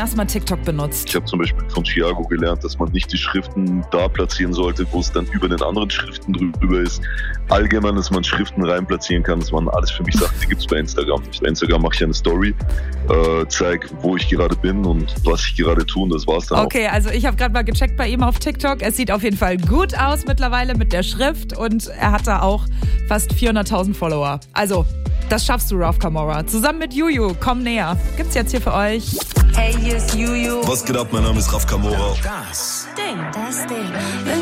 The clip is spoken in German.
ersten Mal TikTok benutzt? Ich habe zum Beispiel von Thiago gelernt, dass man nicht die Schriften da platzieren sollte, wo es dann über den anderen Schriften drüber ist. Allgemein, dass man Schriften rein platzieren kann, das waren alles für mich Sachen, die gibt es bei Instagram nicht. Bei Instagram mache ich eine Story, zeige, wo ich gerade bin und was ich gerade tue, und das war's dann Okay, also ich habe gerade mal gecheckt bei ihm auf TikTok. Es sieht auf jeden Fall gut aus mittlerweile mit der Schrift und er hat da auch fast 400.000 Follower. Also, das schaffst du, Ralph Camora. Zusammen mit Juju, komm näher. Gibt's jetzt hier für euch. Hey, hier ist Juju. Was geht ab? Mein Name ist Ralph Camora. Das Ding.